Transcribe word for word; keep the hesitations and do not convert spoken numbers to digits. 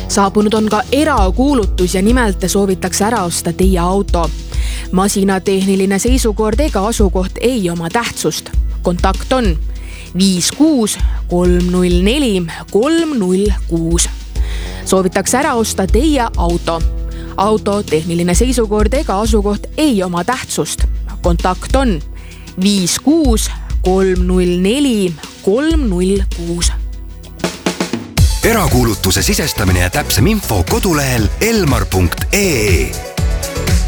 Saabunud on ka erakuulutus ja nimelt soovitakse ära osta teie auto. Masina tehniline seisukord ega asukoht ei oma tähtsust. Kontakt on viis kuus kolm null neli kolm null kuus. Soovitakse ära osta teie auto. Auto tehniline seisukord ega asukoht ei oma tähtsust. Kontakt on viis kuus kolm null neli kolm null kuus. Erakuulutuse sisestamine ja täpsem info kodulehel elmar punkt ee.